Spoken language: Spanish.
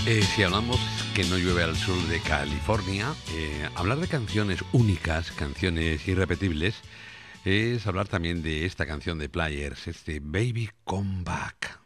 Si hablamos que no llueve al sur de California, hablar de canciones únicas, canciones irrepetibles, es hablar también de esta canción de Players, este Baby Come Back.